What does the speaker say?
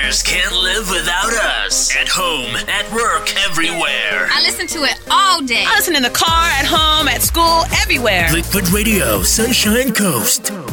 listeners can't live without us. At home, at work, everywhere. I listen to it all day. I listen in the car, at home, at school, everywhere. Liquid Radio, Sunshine Coast.